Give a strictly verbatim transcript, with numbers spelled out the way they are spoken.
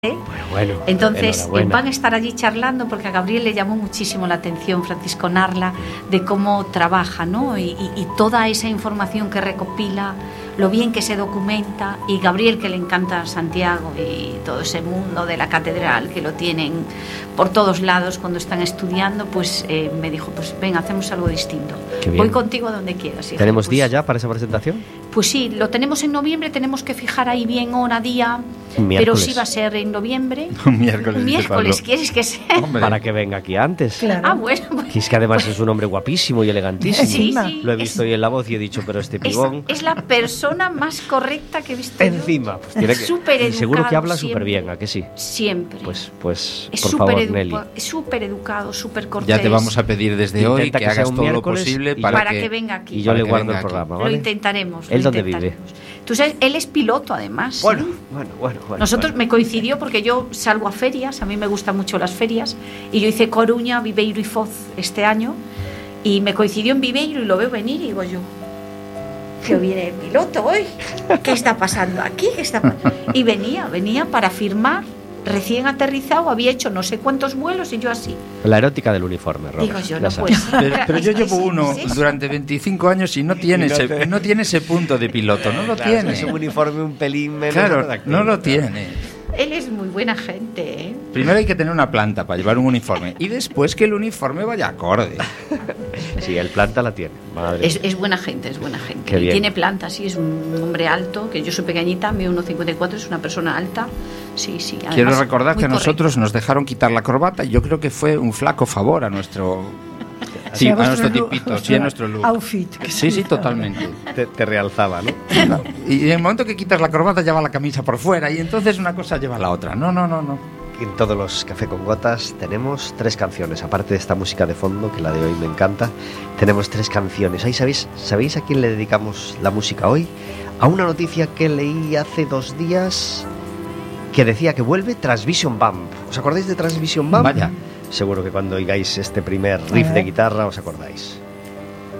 ¿Eh? Bueno, entonces van a estar allí charlando porque a Gabriel le llamó muchísimo la atención Francisco Narla de cómo trabaja, ¿no? y, y, y toda esa información que recopila, lo bien que se documenta, y Gabriel, que le encanta Santiago y todo ese mundo de la catedral, que lo tienen por todos lados cuando están estudiando, pues eh, me dijo, pues ven, hacemos algo distinto. Voy contigo a donde quieras, hija. ¿Tenemos pues, día ya para esa presentación? Pues sí, lo tenemos en noviembre, tenemos que fijar ahí bien hora, día, pero sí va a ser en noviembre. Un miércoles. Un miércoles, ¿quieres que sea? Hombre. Para que venga aquí antes. Claro. Ah, bueno. Que es que además es un hombre guapísimo y elegantísimo. Sí, sí. Lo he visto hoy en La Voz y he dicho, pero este pibón... Es, es la persona más correcta que he visto Encima, yo. pues tiene que... Súper educado. Y seguro que habla súper bien, ¿a que sí? Siempre. Pues, pues es por favor, edu- Nelly. Es súper educado, súper cortés. Ya te vamos a pedir desde Intenta hoy que, que hagas sea un todo lo miércoles posible y para, para que, que venga aquí. Y yo le guardo el aquí. programa, ¿vale? Lo intentaremos. ¿Él lo dónde intentaremos. vive? Tú sabes, él es piloto además. Bueno, ¿eh? bueno, bueno, bueno. Nosotros bueno. me coincidió porque yo salgo a ferias, a mí me gustan mucho las ferias, y yo hice Coruña, Viveiro y Foz este año, y me coincidió en Viveiro y lo veo venir y digo yo, que viene el piloto hoy, ¿qué está pasando aquí? ¿Qué está pa-? Y venía, venía para firmar, recién aterrizado, había hecho no sé cuántos vuelos y yo así. La erótica del uniforme, Robert. Digo yo, ya no sabes. puede ser. Pero, pero yo Es- llevo es- uno es eso. durante veinticinco años y no tiene, Y no ese, te- no tiene ese punto de piloto, no lo Claro, tiene. es un uniforme un pelín menos Claro, redactado. no lo tiene. Él es muy buena gente, ¿eh? Primero hay que tener una planta para llevar un uniforme y después que el uniforme vaya acorde. Sí, el planta la tiene. Madre Es, es buena gente, es buena gente. Qué Y bien. tiene planta, sí, es un hombre alto, que yo soy pequeñita, mido uno cincuenta y cuatro, es una persona alta. Sí, sí. Además, Quiero recordar muy que a correcto. nosotros nos dejaron quitar la corbata y yo creo que fue un flaco favor a nuestro... Sí, Sí, a a vuestro nuestro look, tipito, vuestro sí, a nuestro look. outfit, que Sí, sí, se- totalmente. te, te realzaba, ¿no? Y en el momento que quitas la corbata ya va la camisa por fuera y entonces una cosa lleva a la otra. No, no, no, no. En todos los Café con Gotas tenemos tres canciones, aparte de esta música de fondo, que la de hoy me encanta, tenemos tres canciones. Ahí sabéis, ¿sabéis a quién le dedicamos la música hoy? A una noticia que leí hace dos días que decía que vuelve Transvision Bump. ¿Os acordáis de Transvision Bump? Vaya. Seguro que cuando oigáis este primer riff de guitarra os acordáis.